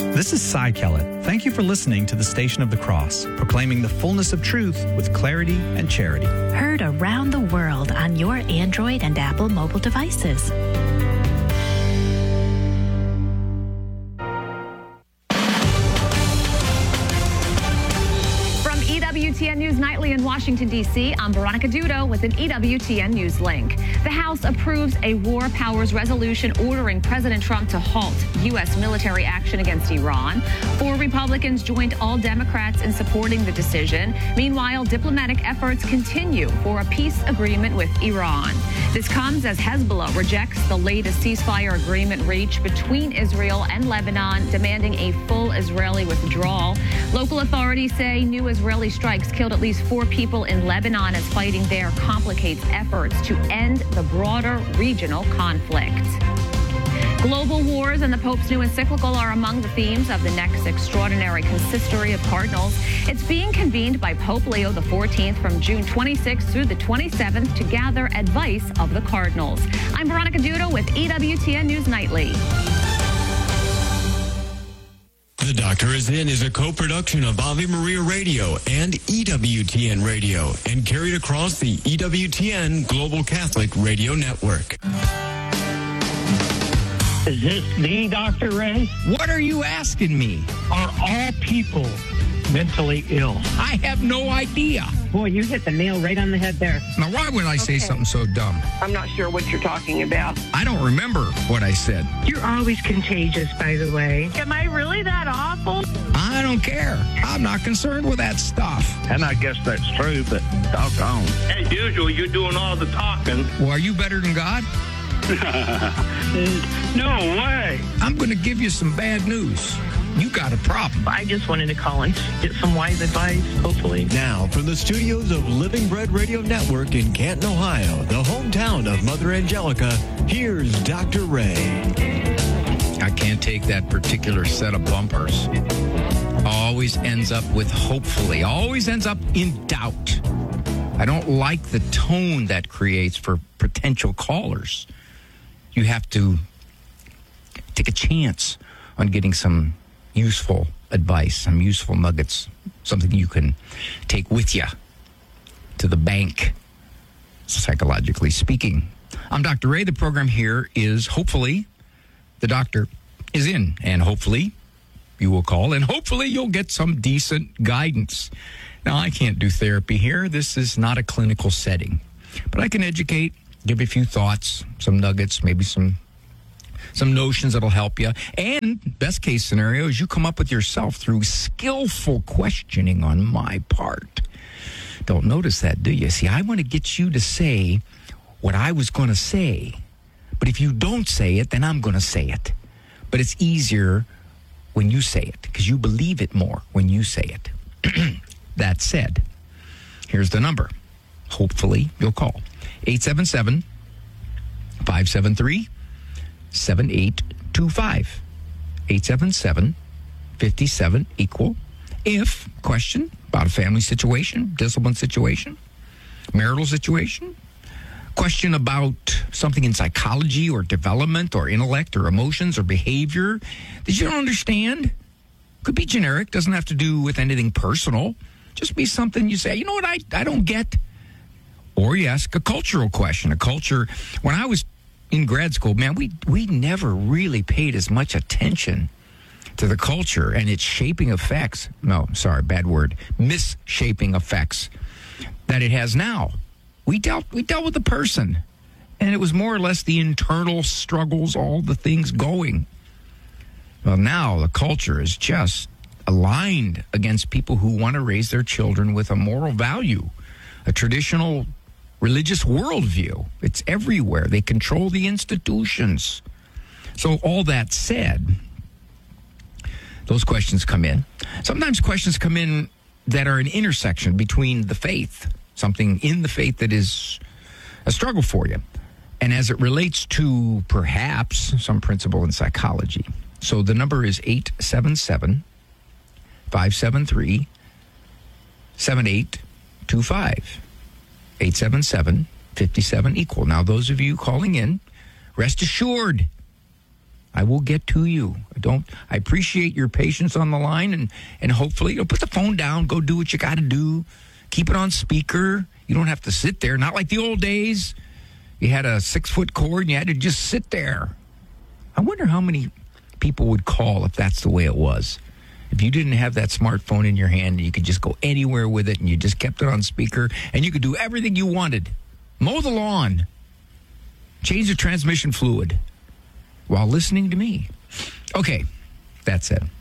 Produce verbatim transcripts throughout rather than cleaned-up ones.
This is Cy Kellett. Thank you for listening to the Station of the Cross, proclaiming the fullness of truth with clarity and charity. Heard around the world on your Android and Apple mobile devices. E W T N News Nightly in Washington, D C, I'm Veronica Dudo with an E W T N News link. The House approves a war powers resolution ordering President Trump to halt U S military action against Iran. Four Republicans joined all Democrats in supporting the decision. Meanwhile, diplomatic efforts continue for a peace agreement with Iran. This comes as Hezbollah rejects the latest ceasefire agreement reached between Israel and Lebanon, demanding a full Israeli withdrawal. Local authorities say new Israeli strikes killed at least four people in Lebanon as fighting there complicates efforts to end the broader regional conflict. Global wars and the Pope's new encyclical are among the themes of the next extraordinary consistory of cardinals. It's being convened by Pope Leo the fourteenth from June twenty-sixth through the twenty-seventh to gather advice of the cardinals. I'm Veronica Dudo with E W T N News Nightly. The Doctor Is In is a co-production of Ave Maria Radio and E W T N Radio and carried across the E W T N Global Catholic Radio Network. Is this the Doctor Ray? What are you asking me? Are all people mentally ill? I have no idea. Boy, you hit the nail right on the head there. Now, why would I say Okay. something so dumb? I'm not sure what you're talking about. I don't remember what I said. You're always contagious, by the way. Am I really that awful? I don't care. I'm not concerned with that stuff. And I guess that's true, but doggone. As usual, you're doing all the talking. Well, are you better than God? No way. I'm going to give you some bad news. You got a problem. I just wanted to call and get some wise advice, hopefully. Now, from the studios of Living Bread Radio Network in Canton, Ohio, the hometown of Mother Angelica, here's Doctor Ray. I can't take that particular set of bumpers. Always ends up with hopefully. Always ends up in doubt. I don't like the tone that creates for potential callers. You have to take a chance on getting some useful advice, some useful nuggets, something you can take with you to the bank, psychologically speaking. I'm Doctor Ray. The program here is hopefully the doctor is in, and hopefully you will call, and hopefully you'll get some decent guidance. Now, I can't do therapy here. This is not a clinical setting, but I can educate, give you a few thoughts, some nuggets, maybe some some notions that'll help you. And best case scenario is you come up with yourself through skillful questioning on my part. Don't notice that, do you? See, I want to get you to say what I was going to say. But if you don't say it, then I'm going to say it. But it's easier when you say it because you believe it more when you say it. That said, here's the number. Hopefully you'll call. eight seven seven, five seven three, seven eight two five. eight seven seven, five seven, equal. If question about a family situation, discipline situation, marital situation, question about something in psychology or development or intellect or emotions or behavior that you don't understand, could be generic, doesn't have to do with anything personal. Just be something you say, you know what, I, I don't get. Or you ask a cultural question. A culture, when I was in grad school, man, we we never really paid as much attention to the culture and its shaping effects. No, sorry, bad word. Misshaping effects that it has now. We dealt we dealt with the person, and it was more or less the internal struggles, all the things going. Well, now the culture is just aligned against people who want to raise their children with a moral value, a traditional religious worldview. It's everywhere. They control the institutions. So all that said, those questions come in. Sometimes questions come in that are an intersection between the faith, something in the faith that is a struggle for you, and as it relates to perhaps some principle in psychology. So the number is eight seven seven, five seven three, seven eight two five. eight seven seven, five seven, equal. Now, those of you calling in, rest assured, I will get to you. don't. I appreciate your patience on the line, and, and hopefully, you know, put the phone down, go do what you got to do. Keep it on speaker. You don't have to sit there. Not like the old days. You had a six-foot cord, and you had to just sit there. I wonder how many people would call if that's the way it was. If you didn't have that smartphone in your hand, and you could just go anywhere with it, and you just kept it on speaker, and you could do everything you wanted. Mow the lawn. Change the transmission fluid while listening to me. Okay, that's it.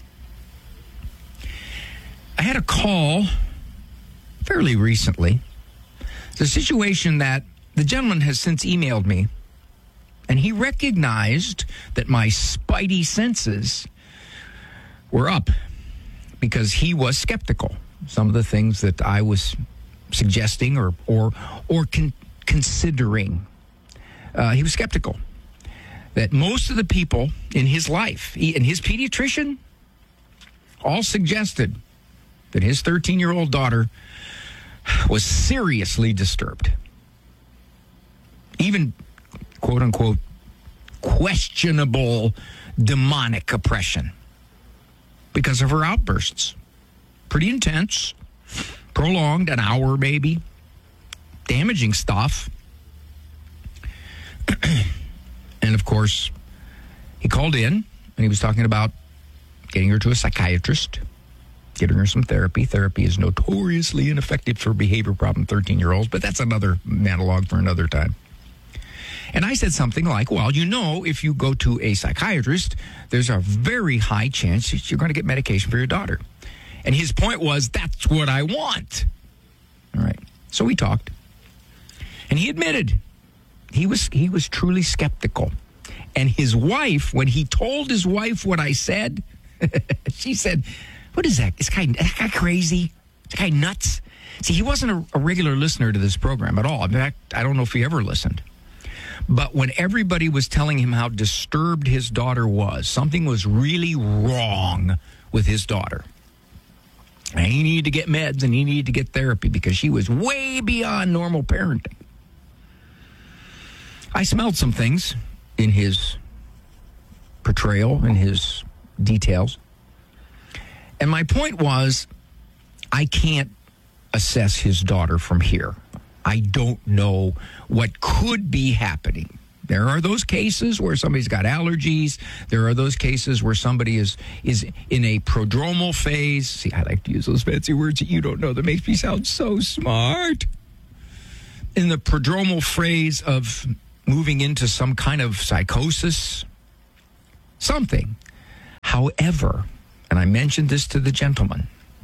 I had a call fairly recently. It's a situation that the gentleman has since emailed me, and he recognized that my spidey senses were up because he was skeptical. Some of the things that I was suggesting or or or con- considering, uh, he was skeptical that most of the people in his life, he, and his pediatrician, all suggested that his thirteen-year-old daughter was seriously disturbed. Even, quote-unquote, questionable demonic oppression because of her outbursts. Pretty intense, prolonged, an hour maybe, damaging stuff. And, of course, he called in, and he was talking about getting her to a psychiatrist, getting her some therapy. Therapy is notoriously ineffective for behavior problem thirteen-year-olds, but that's another monologue for another time. And I said something like, well, you know, if you go to a psychiatrist, there's a very high chance that you're going to get medication for your daughter. And his point was, that's what I want. All right. So we talked. And he admitted he was he was truly skeptical. And his wife, when he told his wife what I said, she said, what is that? Is that guy, is that guy crazy? Is that guy nuts? See, he wasn't a, a regular listener to this program at all. In fact, I don't know if he ever listened. But when everybody was telling him how disturbed his daughter was, something was really wrong with his daughter. And he needed to get meds and he needed to get therapy because she was way beyond normal parenting. I smelled some things in his portrayal, in his details. And my point was, I can't assess his daughter from here. I don't know what could be happening. There are those cases where somebody's got allergies. There are those cases where somebody is is in a prodromal phase. See, I like to use those fancy words that you don't know that makes me sound so smart. In the prodromal phase of moving into some kind of psychosis, something. However, and I mentioned this to the gentleman,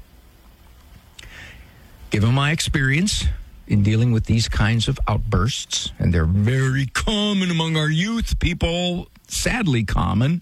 given my experience in dealing with these kinds of outbursts, and they're very common among our youth, people, sadly common,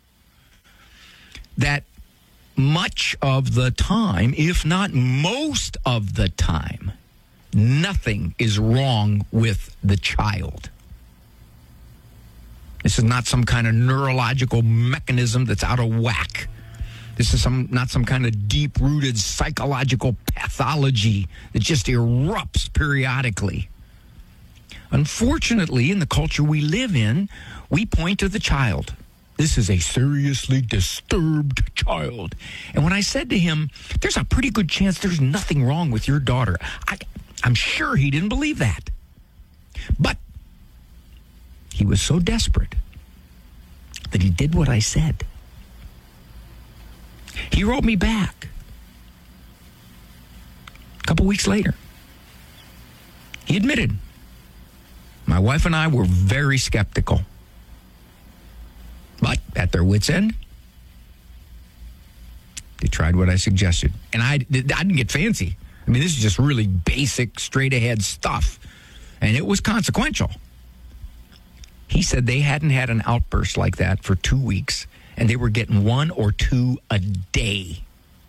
that much of the time, if not most of the time, nothing is wrong with the child. This is not some kind of neurological mechanism that's out of whack. This is some not some kind of deep-rooted psychological pathology that just erupts periodically. Unfortunately, in the culture we live in, we point to the child. This is a seriously disturbed child. And when I said to him, there's a pretty good chance there's nothing wrong with your daughter, I, I'm sure he didn't believe that. But he was so desperate that he did what I said. He wrote me back a couple weeks later. He admitted, my wife and I were very skeptical. But at their wits' end, they tried what I suggested. And I, I didn't get fancy. I mean, this is just really basic, straight-ahead stuff. And it was consequential. He said they hadn't had an outburst like that for two weeks. And they were getting one or two a day.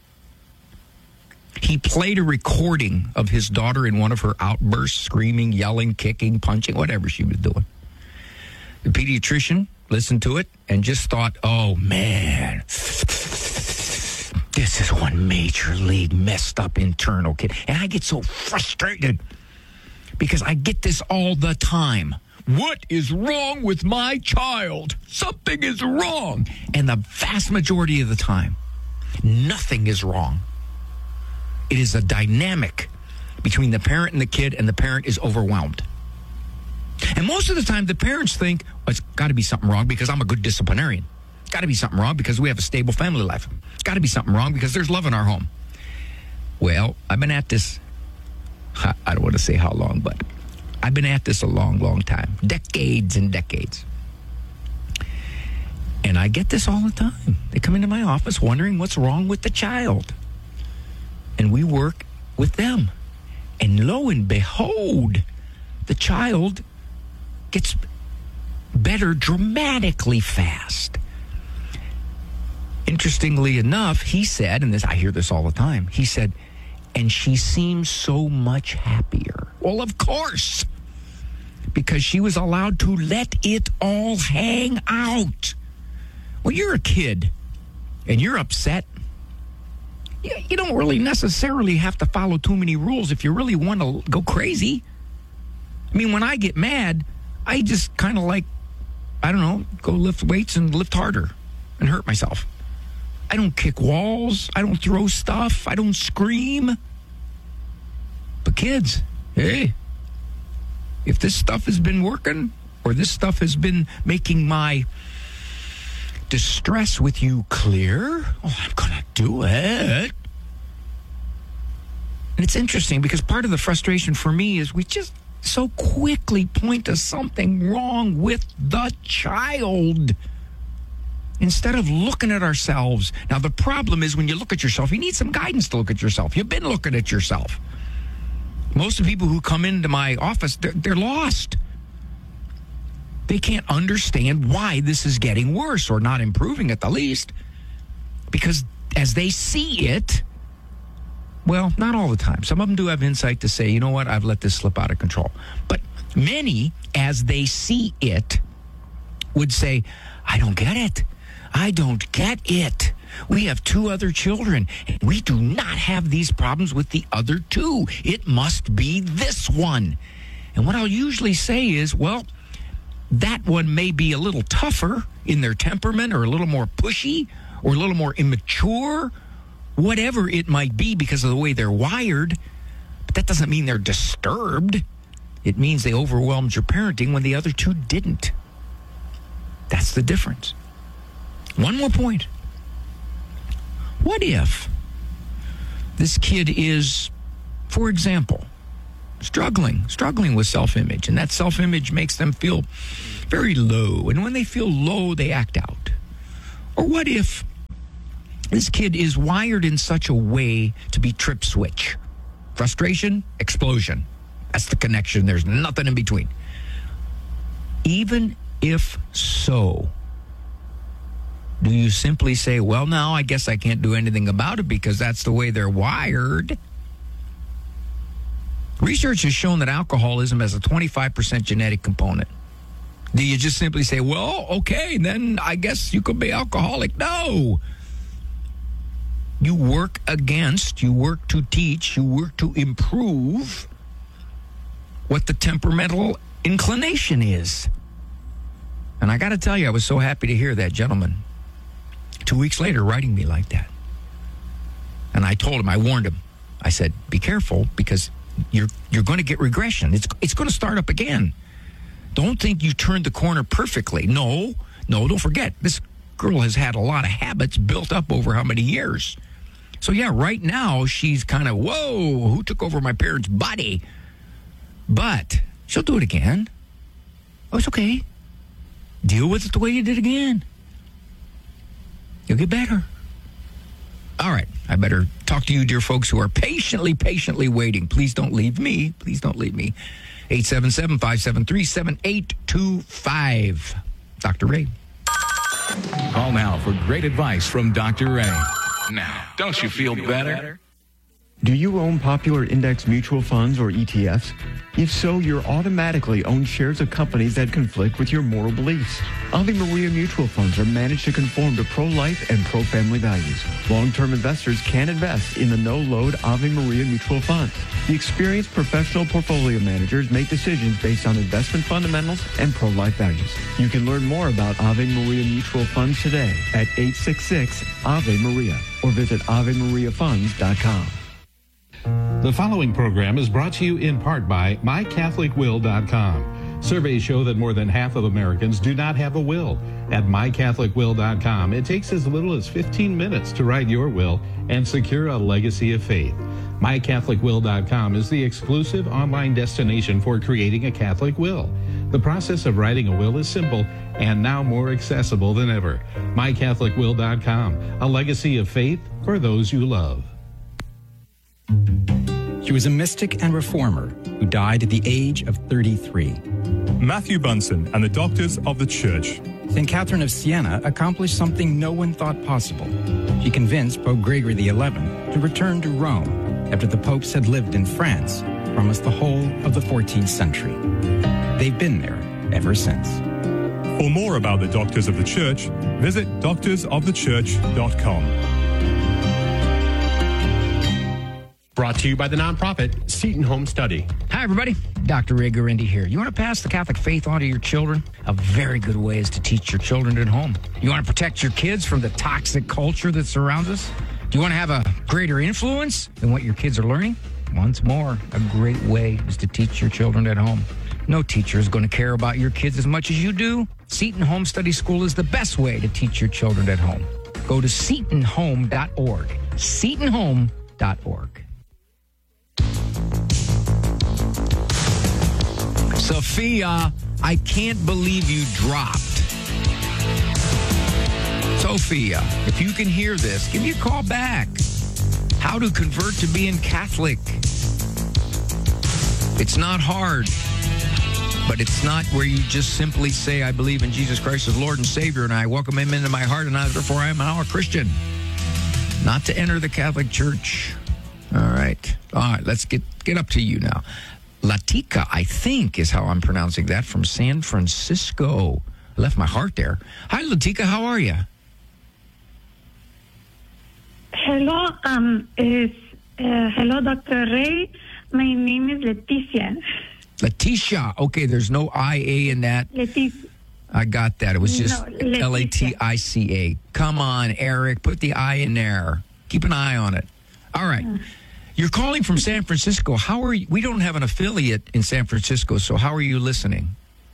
He played a recording of his daughter in one of her outbursts, screaming, yelling, kicking, punching, whatever she was doing. The pediatrician listened to it and just thought, oh, man, this is one major league messed up internal kid. And I get so frustrated because I get this all the time. what is wrong with my child? Something is wrong. And the vast majority of the time, nothing is wrong. It is a dynamic between the parent and the kid, and the parent is overwhelmed. And most of the time, the parents think, well, it's got to be something wrong because I'm a good disciplinarian. It's got to be something wrong because we have a stable family life. It's got to be something wrong because there's love in our home. Well, I've been at this, I don't want to say how long, but I've been at this a long, long time. Decades and decades. And I get this all the time. They come into my office wondering what's wrong with the child. And we work with them. And lo and behold, the child gets better dramatically fast. Interestingly enough, he said, and this I hear this all the time, he said, and she seems so much happier. Well, of course, because she was allowed to let it all hang out. When you're a kid and you're upset, you, you don't really necessarily have to follow too many rules if you really want to go crazy. I mean, when I get mad, I just kind of like, I don't know, go lift weights and lift harder and hurt myself. I don't kick walls. I don't throw stuff. I don't scream. But kids, hey, if this stuff has been working or this stuff has been making my distress with you clear, oh, I'm going to do it. And it's interesting because part of the frustration for me is we just so quickly point to something wrong with the child instead of looking at ourselves. Now, the problem is when you look at yourself, you need some guidance to look at yourself. You've been looking at yourself. Most of the people who come into my office, they're, they're lost. They can't understand why this is getting worse or not improving at the least. Because as they see it, well, not all the time. Some of them do have insight to say, you know what, I've let this slip out of control. But many, as they see it, would say, I don't get it. I don't get it. We have two other children, and we do not have these problems with the other two. It must be this one. And what I'll usually say is, well, that one may be a little tougher in their temperament or a little more pushy or a little more immature, whatever it might be because of the way they're wired. But that doesn't mean they're disturbed. It means they overwhelmed your parenting when the other two didn't. That's the difference. One more point. What if this kid is, for example, struggling, struggling with self-image, and that self-image makes them feel very low, and when they feel low, they act out? Or what if this kid is wired in such a way to be trip switch? Frustration, explosion. That's the connection. There's nothing in between. Even if so, do you simply say, well, now I guess I can't do anything about it because that's the way they're wired? Research has shown that alcoholism has a twenty-five percent genetic component. Do you just simply say, well, okay, then I guess you could be alcoholic? No. You work against, you work to teach, you work to improve what the temperamental inclination is. And I got to tell you, I was so happy to hear that gentleman two weeks later writing me like that. And I told him, I warned him. I said, be careful because you're you're going to get regression. It's it's going to start up again. Don't think you turned the corner perfectly. No, no, don't forget. This girl has had a lot of habits built up over how many years. So yeah, right now she's kind of, whoa, who took over my parents' body? But she'll do it again. Oh, it's okay. Deal with it the way you did again. You'll get better. All right. I better talk to you, dear folks, who are patiently, patiently waiting. Please don't leave me. Please don't leave me. eight seven seven, five seven three, seven eight two five. Doctor Ray. Call now for great advice from Doctor Ray. Now, don't you feel better? Do you own popular index mutual funds or E T Fs? If so, you're automatically own shares of companies that conflict with your moral beliefs. Ave Maria mutual funds are managed to conform to pro-life and pro-family values. Long-term investors can invest in the no-load Ave Maria mutual funds. The experienced professional portfolio managers make decisions based on investment fundamentals and pro-life values. You can learn more about Ave Maria mutual funds today at eight six six Ave Maria or visit ave maria funds dot com. The following program is brought to you in part by my catholic will dot com. Surveys show that more than half of Americans do not have a will. At my catholic will dot com, it takes as little as fifteen minutes to write your will and secure a legacy of faith. my catholic will dot com is the exclusive online destination for creating a Catholic will. The process of writing a will is simple and now more accessible than ever. my catholic will dot com, a legacy of faith for those you love. She was a mystic and reformer who died at the age of thirty-three. Matthew Bunson and the Doctors of the Church. Saint Catherine of Siena accomplished something no one thought possible. She convinced Pope Gregory the eleventh to return to Rome after the popes had lived in France for almost the whole of the fourteenth century. They've been there ever since. For more about the Doctors of the Church, visit doctors of the church dot com. Brought to you by the nonprofit Seton Home Study. Hi, everybody. Doctor Ray Guarendi here. You want to pass the Catholic faith on to your children? A very good way is to teach your children at home. You want to protect your kids from the toxic culture that surrounds us? Do you want to have a greater influence than what your kids are learning? Once more, a great way is to teach your children at home. No teacher is going to care about your kids as much as you do. Seton Home Study School is the best way to teach your children at home. Go to seton home dot org. seton home dot org. Sophia, I can't believe you dropped. Sophia, if you can hear this, give me a call back. How to convert to being Catholic. It's not hard, but it's not where you just simply say, I believe in Jesus Christ as Lord and Savior, and I welcome him into my heart, and therefore I am now a Christian. Not to enter the Catholic Church. All right. All right, let's get, get up to you now. Latika, I think, is how I'm pronouncing that, from San Francisco. I left my heart there. Hi, Latika. How are you? Hello, um, is uh, hello, Doctor Ray. My name is Leticia. Leticia. Okay, there's no I A in that. Leticia. I got that. It was just no, L A T I C A. Come on, Eric. Put the I in there. Keep an eye on it. All right. Uh. You're calling from San Francisco. How are you? We don't have an affiliate in San Francisco, so how are you listening?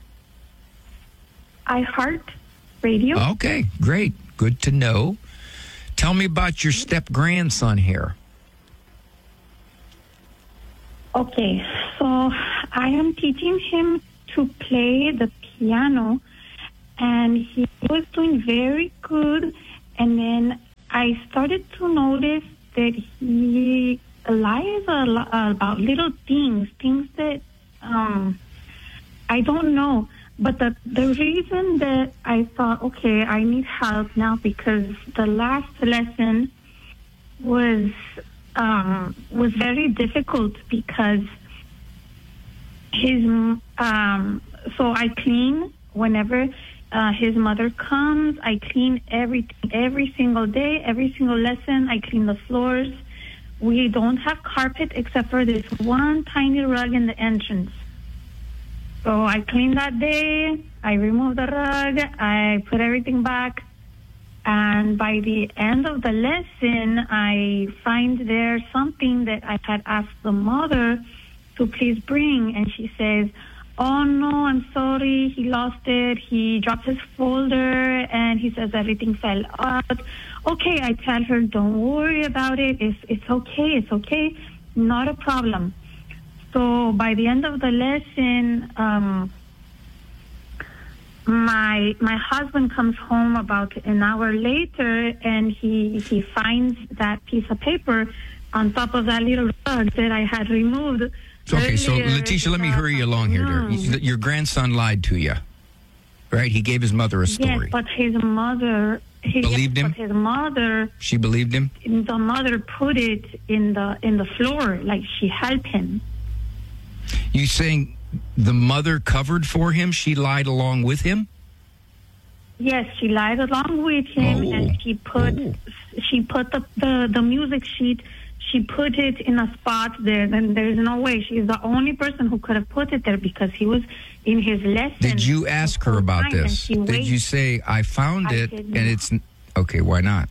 iHeart Radio. Okay, great. Good to know. Tell me about your step-grandson here. Okay, so I am teaching him to play the piano, and he was doing very good, and then I started to notice that he lies a lot about little things, things that um, I don't know. But the the reason that I thought, okay, I need help now, because the last lesson was um, was very difficult because his um, so I clean whenever uh, his mother comes. I clean everything every single day, every single lesson. I clean the floors. We don't have carpet except for this one tiny rug in the entrance. So I cleaned that day, I removed the rug, I put everything back, and by the end of the lesson, I find there something that I had asked the mother to please bring, and she says, oh no, I'm sorry, he lost it, he dropped his folder, and he says everything fell out. Okay, I tell her, don't worry about it, it's, it's okay, it's okay, not a problem. So by the end of the lesson, um, my my husband comes home about an hour later, and he he finds that piece of paper on top of that little rug that I had removed. Okay, so Leticia, let me hurry you along here, dear. Your grandson lied to you, right? He gave his mother a story. Yes, but his mother he Believed him? But his mother, She believed him? the mother put it in the in the floor, like she helped him. You saying the mother covered for him? She lied along with him? Yes, she lied along with him, Oh. and she put Oh. she put the, the the music sheet. She put it in a spot there, and there's no way. She's the only person who could have put it there because he was in his lesson. Did you ask her about time, and this? she Did waited. you say, I found I it, did and not. it's... Okay, why not?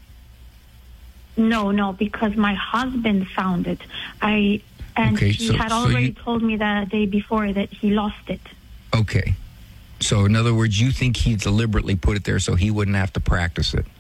No, no, because my husband found it. I and Okay, he so- had so already you- told me that day before that he lost it. Okay. So, in other words, you think he deliberately put it there so he wouldn't have to practice it?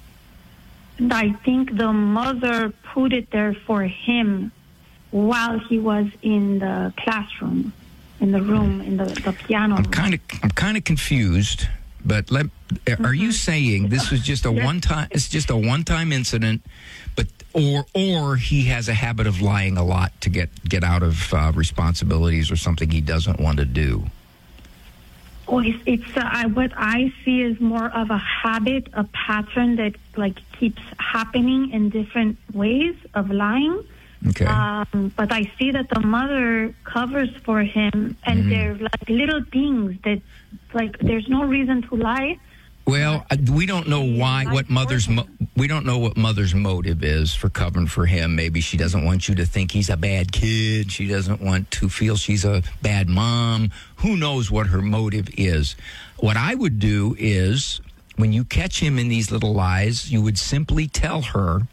And I think the mother put it there for him while he was in the classroom, in the room, in the, the piano I'm room. kind of I'm kind of confused, but let are you saying this was just a Yes. one time it's just a one-time incident, but or or he has a habit of lying a lot to get get out of uh, responsibilities or something he doesn't want to do? Oh, it's, it's uh, I, what I see is more of a habit, a pattern that like keeps happening in different ways of lying. Okay. Um, but I see that the mother covers for him, and Mhm. they're like little things that, like, there's no reason to lie. Well, uh, we don't know why, what mother's, mo- we don't know what mother's motive is for covering for him. Maybe she doesn't want you to think he's a bad kid. She doesn't want to feel she's a bad mom. Who knows what her motive is? What I would do is, when you catch him in these little lies, you would simply tell her,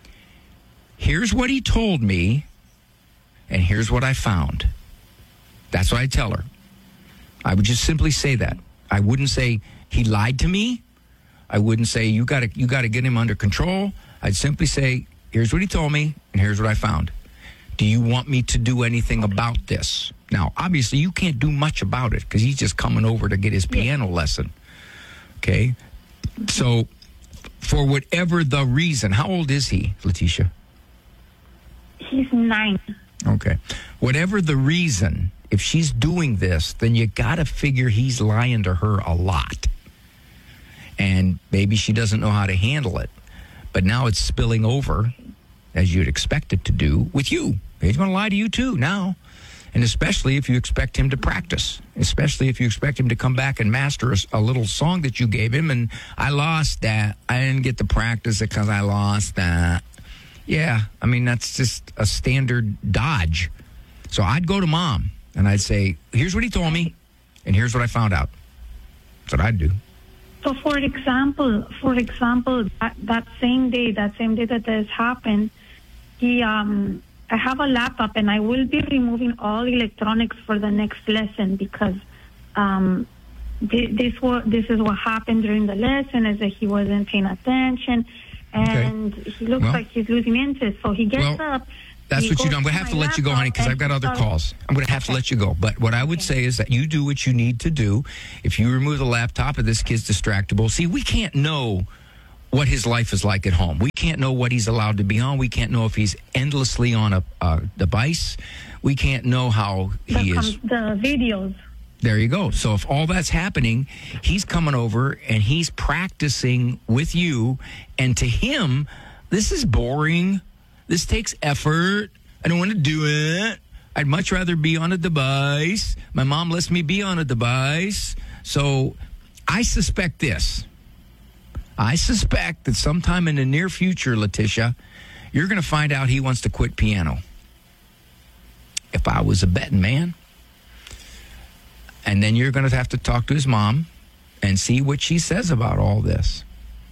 here's what he told me, and here's what I found. That's what I tell her. I would just simply say that. I wouldn't say, he lied to me. I wouldn't say, you got to you got to get him under control. I'd simply say, here's what he told me, and here's what I found. Do you want me to do anything about this? Now, obviously, you can't do much about it because he's just coming over to get his piano lesson. Okay? So, for whatever the reason, how old is he, Letitia? He's nine. Okay. Whatever the reason, if she's doing this, then you got to figure he's lying to her a lot. And maybe she doesn't know how to handle it. But now it's spilling over, as you'd expect it to do, with you. He's going to lie to you too now. And especially if you expect him to practice. Especially if you expect him to come back and master a, a little song that you gave him. And I lost that. I didn't get to practice it because I lost that. Yeah, I mean, that's just a standard dodge. So I'd go to mom and I'd say, here's what he told me, and here's what I found out. That's what I'd do. So, for example, for example, that, that same day, that same day that this happened, he, um, I have a laptop, and I will be removing all electronics for the next lesson because um, th- this was this is what happened during the lesson, is that he wasn't paying attention, and Okay. he looks Well- like he's losing interest. So he gets Well, up. That's he what you goes do. I'm going to have my to let you go, laptop, honey, because and I've got he other starts- calls. I'm going to have to let you go. But what I would say is that you do what you need to do. If you remove the laptop and this kid's distractible, see, we can't know what his life is like at home. We can't know what he's allowed to be on. We can't know if he's endlessly on a, a device. We can't know how he the, is. com- the videos. There you go. So if all that's happening, he's coming over and he's practicing with you. And to him, this is boring. This takes effort. I don't want to do it. I'd much rather be on a device. My mom lets me be on a device. So I suspect this. I suspect that sometime in the near future, Letitia, you're going to find out he wants to quit piano. If I was a betting man. And then you're going to have to talk to his mom and see what she says about all this.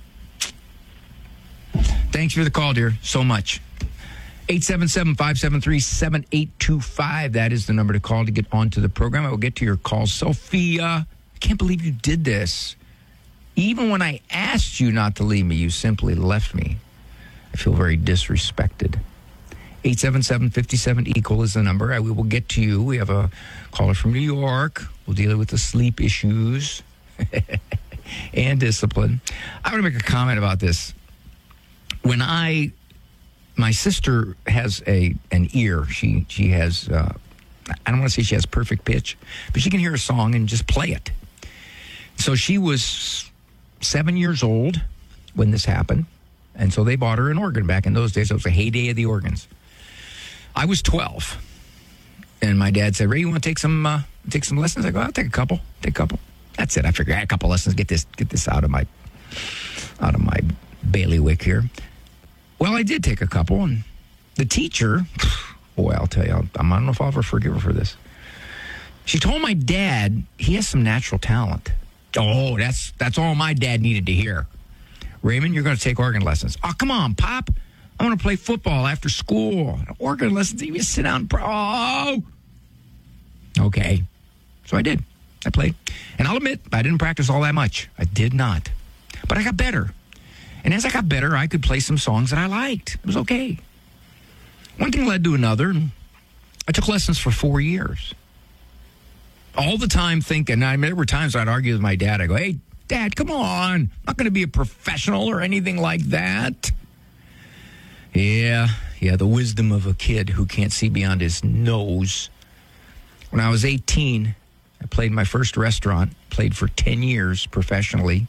Thanks for the call, dear, so much. eight seven seven, five seven three, seven eight two five. That is the number to call to get onto the program. I will get to your call. Sophia, I can't believe you did this. Even when I asked you not to leave me, you simply left me. I feel very disrespected. eight seven seven, five seven, equal is the number. I, we will get to you. We have a caller from New York. We'll deal with the sleep issues and discipline. I want to make a comment about this. When I, my sister has a an ear. She she has, uh, I don't want to say she has perfect pitch, but she can hear a song and just play it. So she was seven years old when this happened. And so they bought her an organ. Back in those days, it was a heyday of the organs. I was twelve. And my dad said, Ray, you want to take some uh, take some lessons? I go, I'll take a couple. Take a couple. That's it. I figured I had a couple lessons. Get this get this out of my out of my bailiwick here. Well, I did take a couple. And the teacher, boy, I'll tell you, I don't know if I'll ever forgive her for this. She told my dad he has some natural talent. Oh, that's that's all my dad needed to hear. Raymond, you're going to take organ lessons. Oh, come on, Pop. I want to play football after school. Organ lessons, you sit down. Pro- oh. Okay. So I did. I played. And I'll admit, I didn't practice all that much. I did not. But I got better. And as I got better, I could play some songs that I liked. It was okay. One thing led to another. And I took lessons for four years. All the time thinking, I mean, there were times I'd argue with my dad. I go, hey, Dad, come on. I'm not going to be a professional or anything like that. Yeah, yeah, the wisdom of a kid who can't see beyond his nose. When I was eighteen, I played my first restaurant, played for ten years professionally.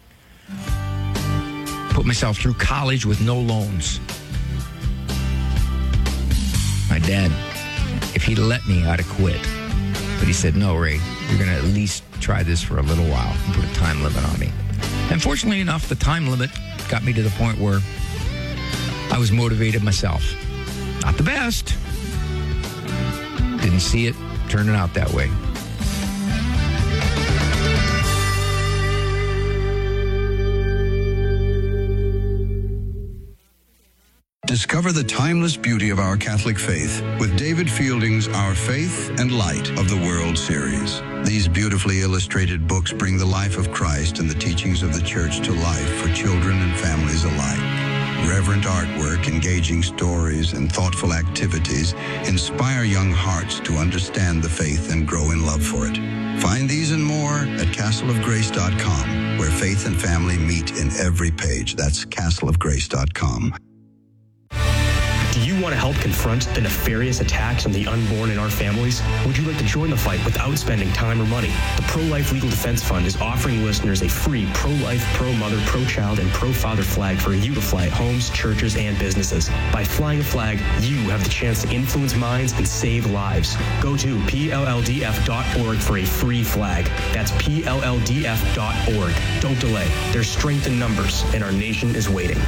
Put myself through college with no loans. My dad, if he'd let me, I'd have quit. But he said, no, Ray, you're going to at least try this for a little while and put a time limit on me. And fortunately enough, the time limit got me to the point where I was motivated myself. Not the best. Didn't see it turning out that way. Discover the timeless beauty of our Catholic faith with David Fielding's Our Faith and Light of the World series. These beautifully illustrated books bring the life of Christ and the teachings of the Church to life for children and families alike. Reverent artwork, engaging stories, and thoughtful activities inspire young hearts to understand the faith and grow in love for it. Find these and more at castle of grace dot com, where faith and family meet in every page. That's castle of grace dot com. Do you want to help confront the nefarious attacks on the unborn in our families? Would you like to join the fight without spending time or money? The Pro-Life Legal Defense Fund is offering listeners a free pro-life, pro-mother, pro-child, and pro-father flag for you to fly at homes, churches, and businesses. By flying a flag, you have the chance to influence minds and save lives. Go to P L L D F dot org for a free flag. That's P L L D F dot org. Don't delay. There's strength in numbers, and our nation is waiting.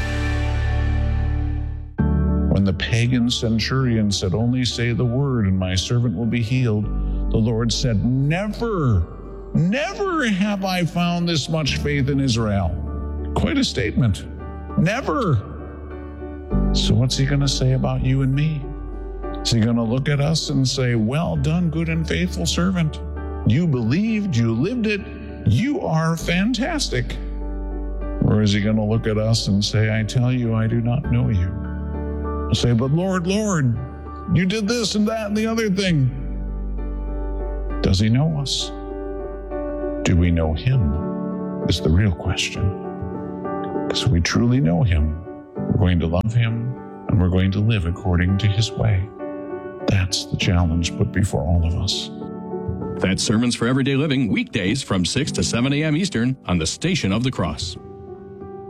When the pagan centurion said, only say the word and my servant will be healed, the Lord said, never, never have I found this much faith in Israel. Quite a statement. Never. So what's he going to say about you and me? Is he going to look at us and say, well done, good and faithful servant. You believed, you lived it, you are fantastic. Or is he going to look at us and say, I tell you, I do not know you. Say, but Lord, Lord, you did this and that and the other thing. Does he know us? Do we know him? Is the real question. Because if we truly know him, we're going to love him and we're going to live according to his way. That's the challenge put before all of us. That's Sermons for Everyday Living, weekdays from six to seven a.m. Eastern on the Station of the Cross.